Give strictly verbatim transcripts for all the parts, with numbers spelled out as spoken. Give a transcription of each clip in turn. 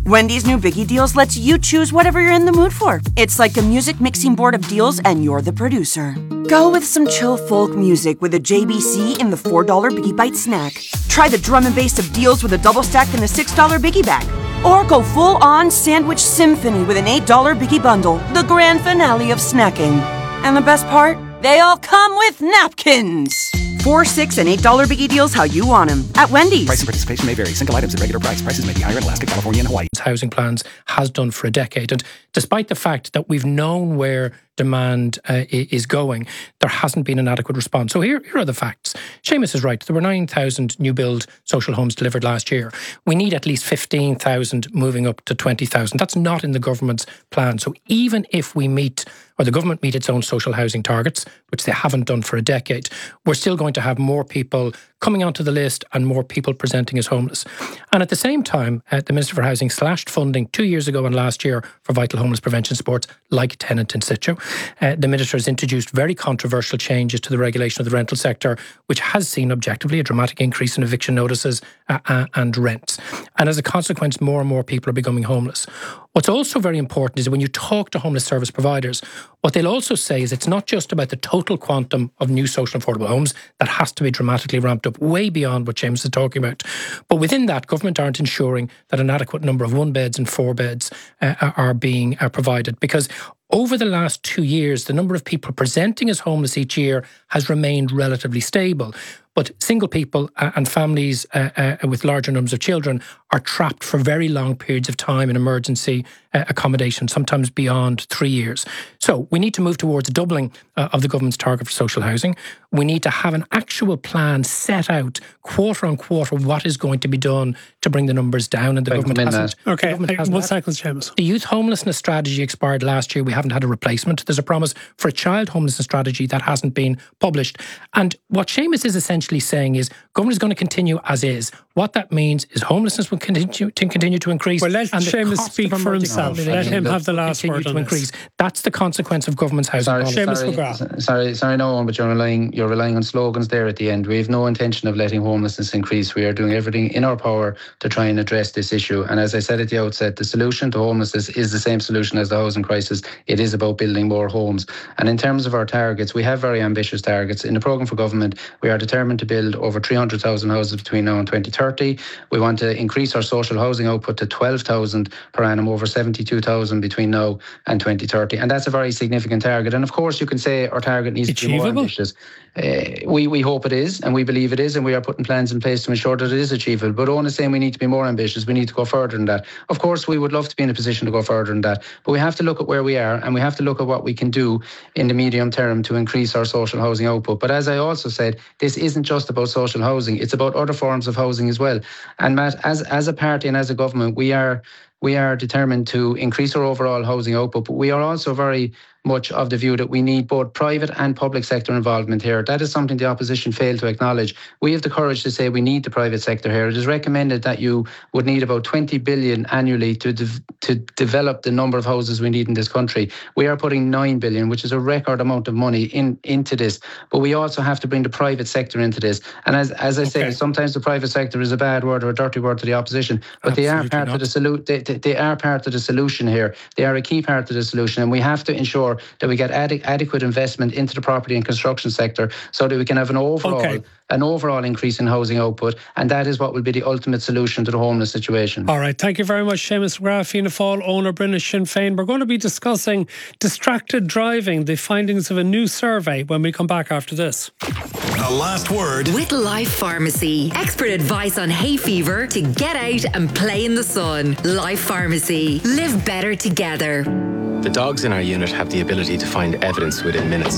Wendy's new Biggie Deals lets you choose whatever you're in the mood for. It's like a music mixing board of deals and you're the producer. Go with some chill folk music with a J B C in the four dollar Biggie Bite snack. Try the drum and bass of deals with a double stack in the six dollar Biggie Bag. Or go full-on sandwich symphony with an eight dollar Biggie Bundle, the grand finale of snacking. And the best part? They all come with napkins. Four, six, and eight dollar Biggie Deals how you want them at Wendy's. Price and participation may vary. Single items at regular price. Prices may be higher in Alaska, California, and Hawaii. Housing plans has done for a decade. And despite the fact that we've known where demand uh, is going, there hasn't been an adequate response. So here, here are the facts. Seamus is right. There were nine thousand new build social homes delivered last year. We need at least fifteen thousand moving up to twenty thousand. That's not in the government's plan. So even if we meet, or the government meet its own social housing targets, which they haven't done for a decade, we're still going to have more people coming onto the list and more people presenting as homeless. And at the same time, uh, the Minister for Housing slashed funding two years ago and last year for vital homeless prevention supports like tenant in situ. Uh, the Minister has introduced very controversial changes to the regulation of the rental sector, which has seen objectively a dramatic increase in eviction notices uh, uh, and rents. And as a consequence, more and more people are becoming homeless. What's also very important is that when you talk to homeless service providers, what they'll also say is it's not just about the total quantum of new social affordable homes that has to be dramatically ramped up way beyond what James is talking about. But within that, government aren't ensuring that an adequate number of one beds and four beds uh, are being uh, provided, because over the last two years, the number of people presenting as homeless each year has remained relatively stable. But single people uh, and families uh, uh, with larger numbers of children are trapped for very long periods of time in emergency uh, accommodation, sometimes beyond three years. So we need to move towards a doubling uh, of the government's target for social housing. We need to have an actual plan set out quarter on quarter what is going to be done to bring the numbers down, and the government hasn't. That. Okay, government one second, Seamus. The youth homelessness strategy expired last year. We haven't had a replacement. There's a promise for a child homelessness strategy that hasn't been published. And what Seamus is essentially saying is government is going to continue as is. What that means is homelessness will continue to continue to increase. Well, let Seamus speak for himself. Let him have the last word on increase. That's the consequence of government's housing sorry, policy. Seamus sorry, McGrath. sorry, sorry, no one, but you're relying, you're relying on slogans there at the end. We have no intention of letting homelessness increase. We are doing everything in our power to try and address this issue. And as I said at the outset, the solution to homelessness is the same solution as the housing crisis. It is about building more homes. And in terms of our targets, we have very ambitious targets. In the programme for government, we are determined to build over three hundred thousand houses between now and twenty thirty. We want to increase our social housing output to twelve thousand per annum, over seventy-two thousand between now and twenty thirty. And that's a very significant target. And of course, you can say our target needs Achievable? to be more ambitious. Uh, we, we hope it is, and we believe it is, and we are putting plans in place to ensure that it is achievable. But Owen is saying we need to be more ambitious. We need to go further than that. Of course, we would love to be in a position to go further than that. But we have to look at where we are, and we have to look at what we can do in the medium term to increase our social housing output. But as I also said, this isn't just about social housing. It's about other forms of housing as well. And Matt, as, as a party and as a government, we are we are determined to increase our overall housing output, but we are also very much of the view that we need both private and public sector involvement here. That is something the opposition failed to acknowledge. We have the courage to say we need the private sector here. It is recommended that you would need about twenty billion annually to de- to develop the number of houses we need in this country. We are putting nine billion, which is a record amount of money in into this. But we also have to bring the private sector into this. And as as I okay. say, sometimes the private sector is a bad word or a dirty word to the opposition, but Absolutely they are part not. of the solu- they, they, they are part of the solution here. They are a key part of the solution, and we have to ensure that we get ad- adequate investment into the property and construction sector so that we can have an overall okay. an overall increase in housing output, and that is what will be the ultimate solution to the homeless situation. All right, thank you very much, Seamus McGrath, Fianna Fáil, owner, British Sinn Féin. We're going to be discussing distracted driving, the findings of a new survey, when we come back after this. The last word with Life Pharmacy. Expert advice on hay fever to get out and play in the sun. Life Pharmacy. Live better together. The dogs in our unit have the ability to find evidence within minutes.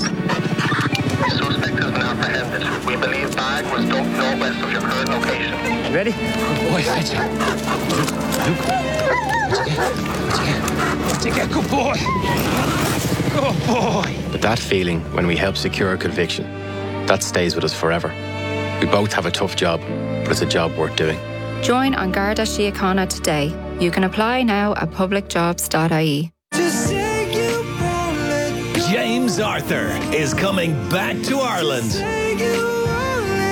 The suspect has been apprehended. We believe bag was dumped northwest of your current location. You ready? Good boy, Fetcher. Luke, Luke. What'd you get? What'd you get? What'd you get? Good boy. Good boy. But that feeling when we help secure a conviction, that stays with us forever. We both have a tough job, but it's a job worth doing. Join An Garda Síochána today. You can apply now at public jobs dot I E. James Arthur is coming back to Ireland.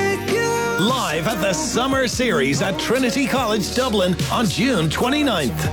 Live at the Summer Series at Trinity College Dublin on June twenty-ninth.